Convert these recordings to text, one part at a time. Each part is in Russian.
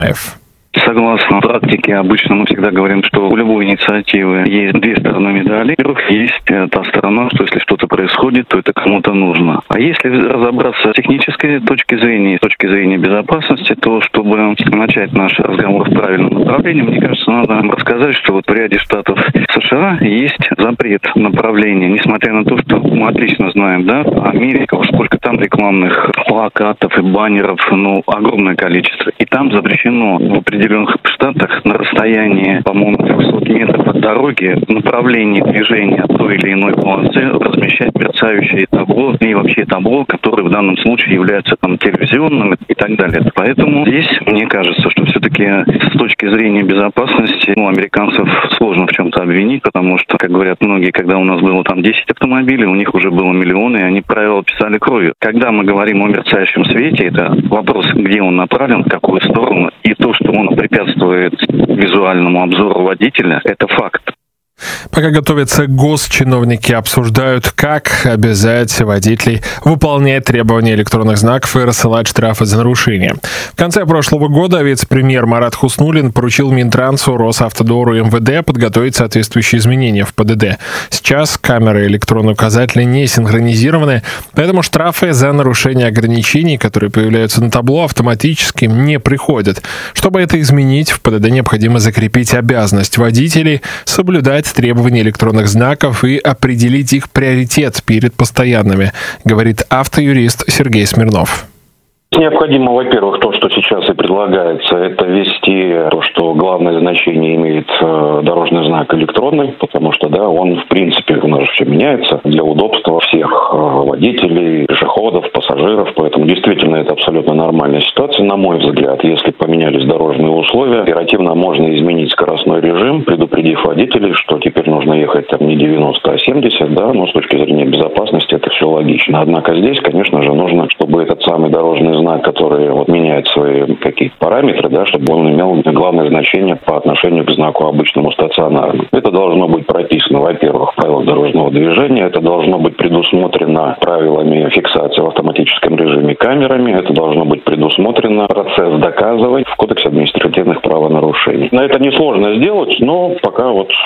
Согласно практике, обычно мы всегда говорим, что у любой инициативы есть две стороны медали. Во-первых, есть та сторона, что если что-то происходит, то это кому-то нужно. А если разобраться с технической точки зрения, с точки зрения безопасности, то чтобы начать наш разговор в правильном направлении, мне кажется, надо рассказать, что вот в ряде штатов США есть запрет направления, несмотря на то, что мы отлично знаем, да, Америка, сколько там рекламных плакатов и баннеров, огромное количество. И там запрещено в определенных штатах на расстоянии, по-моему, 200 метров от дороги в направлении движения той или иной полосы размещать мерцающие табло и вообще табло, которые в данном случае являются там телевизионным и так далее. Поэтому здесь, мне кажется, что все-таки с точки зрения безопасности американцев сложно в чем-то обвинить, потому что, как говорят многие, когда у нас было там 10 автомобилей, у них уже было миллионы, и они правила писали кровью. Когда мы говорим о мерцающем свете, это вопрос, где он направлен, в какую сторону, и то, что он препятствует визуальному обзору водителя, это факт. Пока готовятся госчиновники, обсуждают, как обязать водителей выполнять требования электронных знаков и рассылать штрафы за нарушения. В конце прошлого года вице-премьер Марат Хуснуллин поручил Минтрансу, Росавтодору и МВД подготовить соответствующие изменения в ПДД. Сейчас камеры и электронные указатели не синхронизированы, поэтому штрафы за нарушение ограничений, которые появляются на табло, автоматически не приходят. Чтобы это изменить, в ПДД необходимо закрепить обязанность водителей соблюдать требования электронных знаков и определить их приоритет перед постоянными, говорит автоюрист Сергей Смирнов. Необходимо, во-первых, то, что сейчас и предлагается, это ввести то, что главное значение имеет дорожный знак электронный, потому что, он, в принципе, у нас все меняется для удобства всех водителей, пешеходов, пассажиров, поэтому действительно это абсолютно нормальная ситуация, на мой взгляд. Если поменялись дорожные условия, оперативно можно изменить скоростной режим, предупредив водителей, что теперь нужно ехать там не 90, а 70, но с точки зрения безопасности это все логично. Однако здесь, конечно же, нужно, чтобы этот самый дорожный знак, который меняет свои какие-то параметры, чтобы он имел главное значение по отношению к знаку обычному стационарному. Это должно быть прописано, во-первых, в правилах дорожного движения, это должно быть предусмотрено правилами фиксации в автоматическом режиме камерами, это должно быть предусмотрено процесс доказывать в Кодексе административных правонарушений. На это несложно сделать, но пока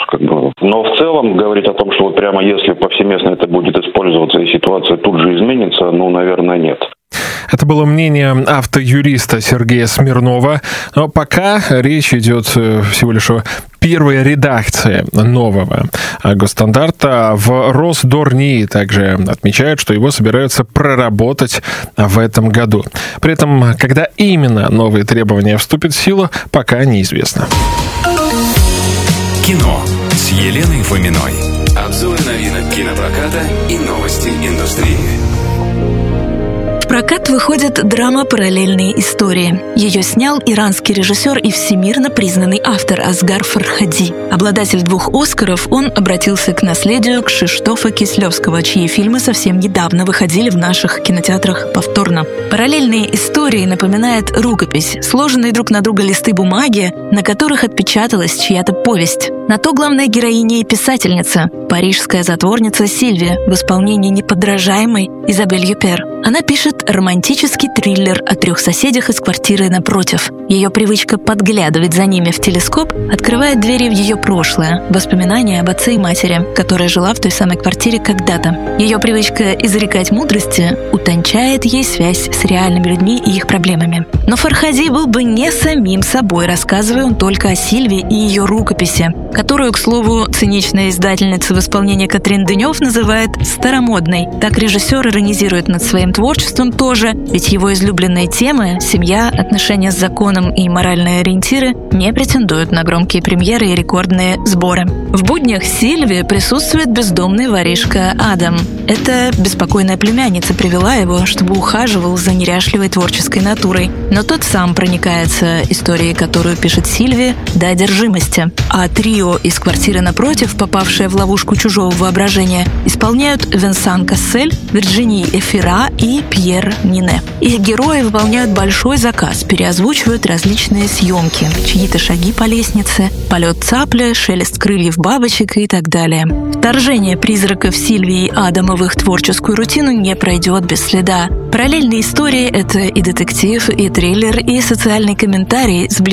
Но в целом говорить о том, что прямо если повсеместно это будет использоваться и ситуация тут же изменится, наверное, нет. Это было мнение автоюриста Сергея Смирнова. Но пока речь идет всего лишь о первой редакции нового госстандарта. В Росдорнии также отмечают, что его собираются проработать в этом году. При этом, когда именно новые требования вступят в силу, пока неизвестно. Кино с Еленой Фоминой. Обзор новинок кинопроката и новости индустрии. В прокат выходит драма «Параллельные истории». Ее снял иранский режиссер и всемирно признанный автор Асгар Фархади. Обладатель 2 «Оскаров», он обратился к наследию Кшиштофа Кислевского, чьи фильмы совсем недавно выходили в наших кинотеатрах повторно. «Параллельные истории» напоминает рукопись, сложенные друг на друга листы бумаги, на которых отпечаталась чья-то повесть. На то главная героиня и писательница, парижская затворница Сильвия в исполнении неподражаемой Изабель Юпер. Она пишет романтический триллер о 3 соседях из квартиры напротив. Ее привычка подглядывать за ними в телескоп открывает двери в ее прошлое, воспоминания об отце и матери, которая жила в той самой квартире когда-то. Ее привычка изрекать мудрости утончает ей связь с реальными людьми и их проблемами. Но Фархади был бы не самим собой, рассказывая он только о Сильвии и ее рукописи, которую, к слову, циничная издательница в исполнении Катрин Денев называет старомодной. Так режиссер иронизирует над своим творчеством тоже, ведь его излюбленные темы – семья, отношения с законом и моральные ориентиры – не претендуют на громкие премьеры и рекордные сборы. В буднях Сильвии присутствует бездомный воришка Адам. Эта беспокойная племянница привела его, чтобы ухаживал за неряшливой творческой натурой. Но тот сам проникается историей, которую пишет Сильвия, до одержимости. А трио трио из квартиры напротив, попавшее в ловушку чужого воображения, исполняют Венсан Кассель, Вирджини Эфира и Пьер Нине. Их герои выполняют большой заказ, переозвучивают различные съемки, чьи-то шаги по лестнице, полет цапли, шелест крыльев бабочек и так далее. Вторжение призраков Сильвии и Адама в их творческую рутину не пройдет без следа. Параллельные истории — это и детектив, и триллер, и социальный комментарий с